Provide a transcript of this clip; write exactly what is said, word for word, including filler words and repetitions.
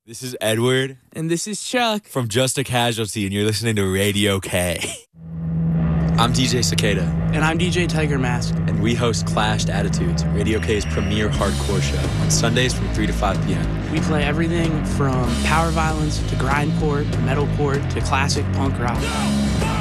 This is Edward. And this is Chuck. From Just a Casualty, and you're listening to Radio K. I'm D J Cicada. And I'm D J Tiger Mask. And we host Clashed Attitudes, Radio K's premier hardcore show, on Sundays from three to five p.m. We play everything from power violence to grindcore to metalcore to classic punk rock.